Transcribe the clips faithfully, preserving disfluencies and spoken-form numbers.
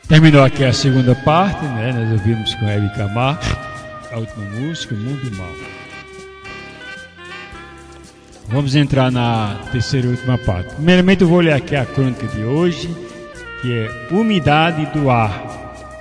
Terminou aqui a segunda parte, né? Nós ouvimos com Hebe Camargo a última música, O Mundo Mal. Vamos entrar na terceira e última parte. Primeiramente eu vou ler aqui a crônica de hoje, que é Umidade do Ar.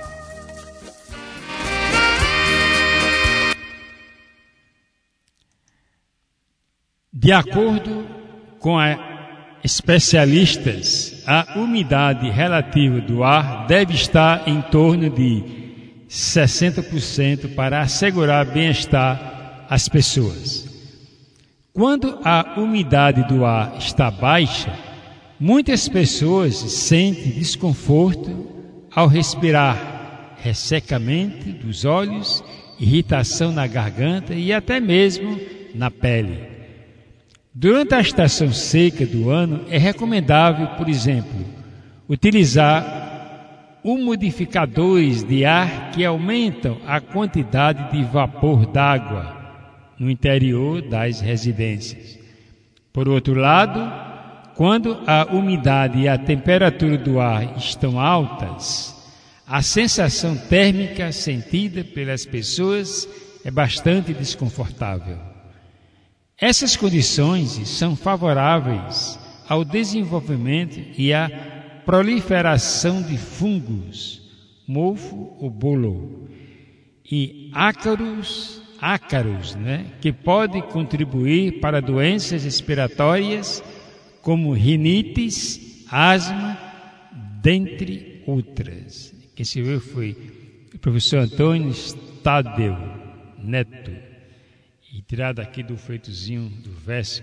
De acordo com a especialistas, a umidade relativa do ar deve estar em torno de sessenta por cento para assegurar bem-estar às pessoas. Quando a umidade do ar está baixa, muitas pessoas sentem desconforto ao respirar, ressecamento dos olhos, irritação na garganta e até mesmo na pele. Durante a estação seca do ano, é recomendável, por exemplo, utilizar umidificadores de ar que aumentam a quantidade de vapor d'água no interior das residências. Por outro lado, quando a umidade e a temperatura do ar estão altas, a sensação térmica sentida pelas pessoas é bastante desconfortável. Essas condições são favoráveis ao desenvolvimento e à proliferação de fungos, mofo ou bolo, e ácaros, ácaros, né, que podem contribuir para doenças respiratórias como rinites, asma, dentre outras. Quem escreveu foi o professor Antônio Tadeu Neto. E tirado aqui do feitozinho do Vesc.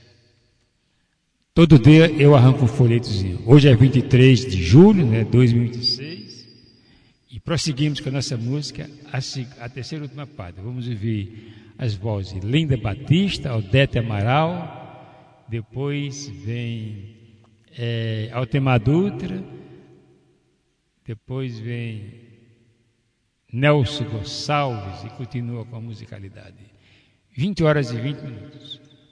Todo dia eu arranco um folhetozinho. Hoje é vinte e três de julho, né, dois mil e vinte e seis. E prosseguimos com a nossa música, a, a terceira e última parte. Vamos ouvir as vozes Linda Batista, Odete Amaral. Depois vem é, Altemar Dutra. Depois vem Nelson Gonçalves e continua com a musicalidade. vinte horas e vinte minutos.